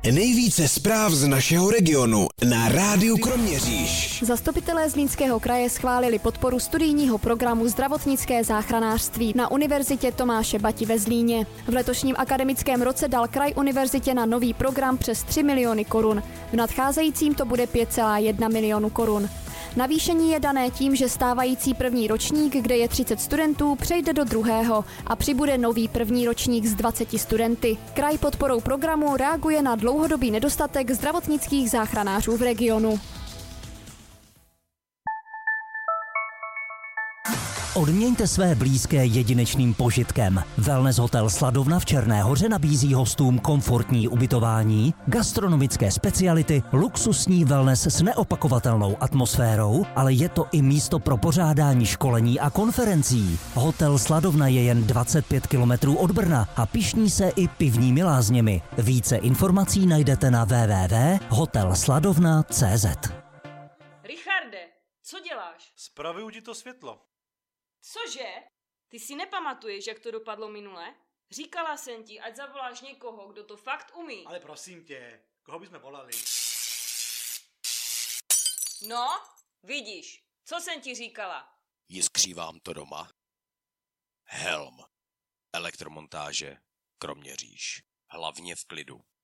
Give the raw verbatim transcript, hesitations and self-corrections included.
Nejvíce zpráv z našeho regionu na Rádiu Kroměříž. Zastupitelé Zlínského kraje schválili podporu studijního programu Zdravotnické záchranářství na Univerzitě Tomáše Bati ve Zlíně. V letošním akademickém roce dal kraj univerzitě na nový program přes tři miliony korun. V nadcházejícím to bude pět celá jedna milionu korun. Navýšení je dané tím, že stávající první ročník, kde je třicet studentů, přejde do druhého a přibude nový první ročník s dvaceti studenty. Kraj podporou programu reaguje na dlouhodobý nedostatek zdravotnických záchranářů v regionu. Odměňte své blízké jedinečným požitkem. Wellness hotel Sladovna v Černé Hoře nabízí hostům komfortní ubytování, gastronomické speciality, luxusní wellness s neopakovatelnou atmosférou, ale je to i místo pro pořádání školení a konferencí. Hotel Sladovna je jen dvacet pět kilometrů od Brna a pyšní se i pivními lázněmi. Více informací najdete na w w w tečka hotel sladovna tečka c z. Richarde, co děláš? Spravuju ti to světlo. Cože? Ty si nepamatuješ, jak to dopadlo minule? Říkala jsem ti, ať zavoláš někoho, kdo to fakt umí. Ale prosím tě, koho bychom volali? No, vidíš, co jsem ti říkala? Jiskří vám to doma? Helm. Elektromontáže Kroměříž. Hlavně v klidu.